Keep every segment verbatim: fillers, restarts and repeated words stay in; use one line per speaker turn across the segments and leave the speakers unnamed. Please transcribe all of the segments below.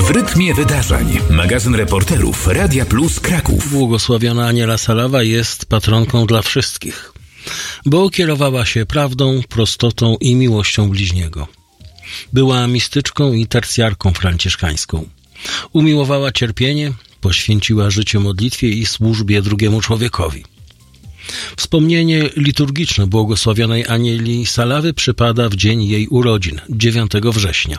W rytmie wydarzeń. Magazyn reporterów Radia Plus Kraków.
Błogosławiona Aniela Salawa jest patronką dla wszystkich, bo kierowała się prawdą, prostotą i miłością bliźniego. Była mistyczką i tercjarką franciszkańską. Umiłowała cierpienie, poświęciła życie modlitwie i służbie drugiemu człowiekowi. Wspomnienie liturgiczne błogosławionej Anieli Salawy przypada w dzień jej urodzin, dziewiątego września.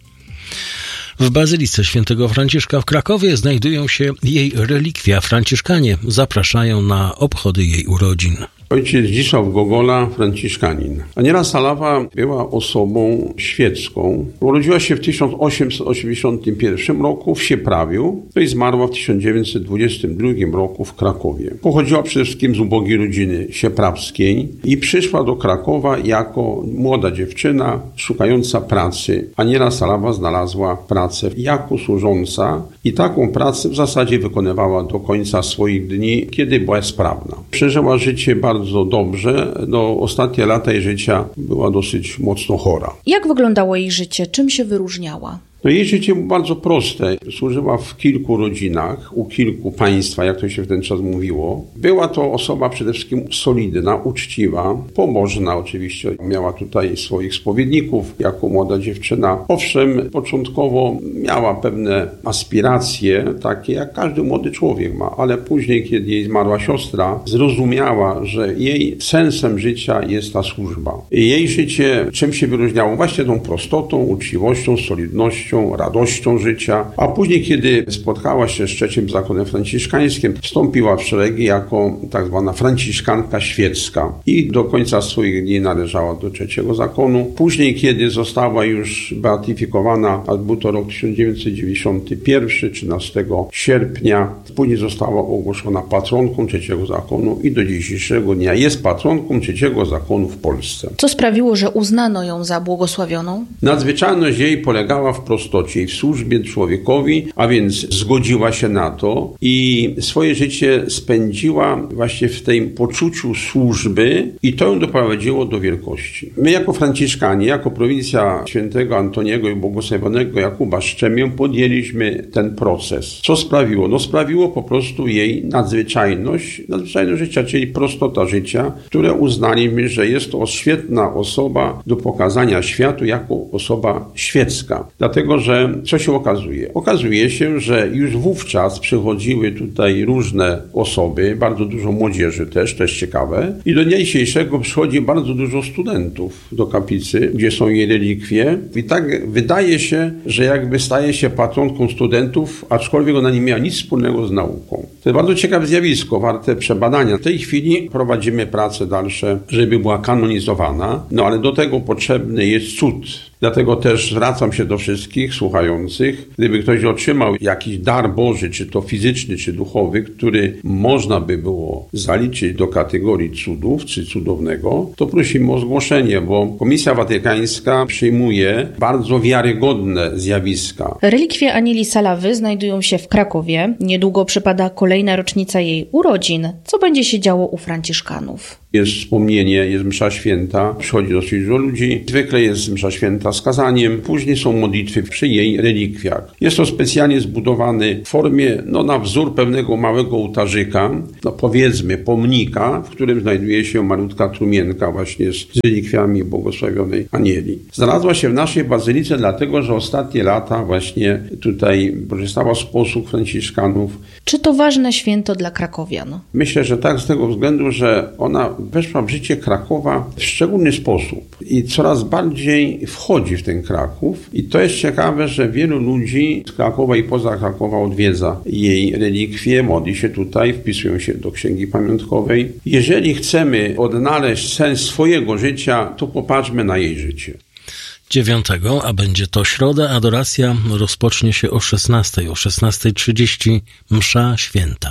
W Bazylice Świętego Franciszka w Krakowie znajdują się jej relikwia. Franciszkanie zapraszają na obchody jej urodzin.
Ojciec Zdzisław Gogola, franciszkanin. Aniela Salawa była osobą świecką. Urodziła się w tysiąc osiemset osiemdziesiątym pierwszym roku w Sieprawiu, i zmarła w tysiąc dziewięćset dwudziestym drugim roku w Krakowie. Pochodziła przede wszystkim z ubogiej rodziny sieprawskiej i przyszła do Krakowa jako młoda dziewczyna szukająca pracy. Aniela Salawa znalazła pracę jako służąca i taką pracę w zasadzie wykonywała do końca swoich dni, kiedy była sprawna. Przeżyła życie bardzo bardzo dobrze. Do ostatnie lata jej życia była dosyć mocno chora.
Jak wyglądało jej życie? Czym się wyróżniała?
No jej życie było bardzo proste. Służyła w kilku rodzinach, u kilku państwa, jak to się w ten czas mówiło. Była to osoba przede wszystkim solidna, uczciwa, pobożna oczywiście. Miała tutaj swoich spowiedników jako młoda dziewczyna. Owszem, początkowo miała pewne aspiracje, takie jak każdy młody człowiek ma, ale później, kiedy jej zmarła siostra, zrozumiała, że jej sensem życia jest ta służba. Jej życie czym się wyróżniało? Właśnie tą prostotą, uczciwością, solidnością, radością życia, a później, kiedy spotkała się z trzecim zakonem franciszkańskim, wstąpiła w szeregi jako tak zwana franciszkanka świecka i do końca swoich dni należała do trzeciego zakonu. Później, kiedy została już beatyfikowana, a był to rok tysiąc dziewięćset dziewięćdziesiąty pierwszy, trzynastego sierpnia, później została ogłoszona patronką trzeciego zakonu i do dzisiejszego dnia jest patronką trzeciego zakonu w Polsce.
Co sprawiło, że uznano ją za błogosławioną?
Nadzwyczajność jej polegała w prostocie i w służbie człowiekowi, a więc zgodziła się na to i swoje życie spędziła właśnie w tym poczuciu służby i to ją doprowadziło do wielkości. My jako franciszkanie, jako prowincja świętego Antoniego i błogosławionego Jakuba Szczemię podjęliśmy ten proces. Co sprawiło? No sprawiło po prostu jej nadzwyczajność, nadzwyczajność życia, czyli prostota życia, które uznaliśmy, że jest to świetna osoba do pokazania światu jako osoba świecka. Dlatego, że co się okazuje? Okazuje się, że już wówczas przychodziły tutaj różne osoby, bardzo dużo młodzieży też, to jest ciekawe. I do dnia dzisiejszego przychodzi bardzo dużo studentów do kaplicy, gdzie są jej relikwie. I tak wydaje się, że jakby staje się patronką studentów, aczkolwiek ona nie miała nic wspólnego z nauką. To jest bardzo ciekawe zjawisko, warte przebadania. W tej chwili prowadzimy prace dalsze, żeby była kanonizowana, no ale do tego potrzebny jest cud. Dlatego też zwracam się do wszystkich słuchających. Gdyby ktoś otrzymał jakiś dar Boży, czy to fizyczny, czy duchowy, który można by było zaliczyć do kategorii cudów, czy cudownego, to prosimy o zgłoszenie, bo Komisja Watykańska przyjmuje bardzo wiarygodne zjawiska.
Relikwie Anieli Salawy znajdują się w Krakowie. Niedługo przypada kolejna rocznica jej urodzin. Co będzie się działo u franciszkanów?
Jest wspomnienie, jest msza święta, przychodzi dosyć dużo ludzi. Zwykle jest msza święta z kazaniem, później są modlitwy przy jej relikwiach. Jest to specjalnie zbudowany w formie, no na wzór pewnego małego ołtarzyka, no powiedzmy pomnika, w którym znajduje się malutka trumienka właśnie z relikwiami błogosławionej Anieli. Znalazła się w naszej bazylice dlatego, że ostatnie lata właśnie tutaj korzystała z posług franciszkanów.
Czy to ważne święto dla krakowian?
Myślę, że tak z tego względu, że ona weszła w życie Krakowa w szczególny sposób i coraz bardziej wchodzi w ten Kraków. I to jest ciekawe, że wielu ludzi z Krakowa i poza Krakowa odwiedza jej relikwie, modli się tutaj, wpisują się do księgi pamiątkowej. Jeżeli chcemy odnaleźć sens swojego życia, to popatrzmy na jej życie.
dziewiątego, a będzie to środa, adoracja rozpocznie się o szesnastej, o szesnasta trzydzieści msza święta.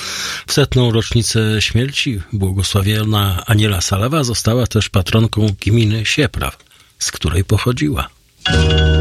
W setną rocznicę śmierci błogosławiona Aniela Salawa została też patronką gminy Siepraw, z której pochodziła.